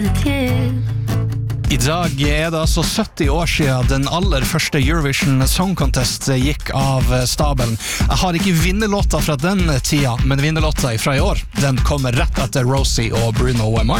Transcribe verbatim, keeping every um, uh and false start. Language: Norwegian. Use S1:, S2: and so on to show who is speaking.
S1: I dag er det altså sytti år siden den aller første Eurovision Song Contest gikk av stabelen. Jeg har ikke vinnerlåta fra den tida, men vinnerlåta fra i år, den kommer rett etter Rosie og Bruno Mars.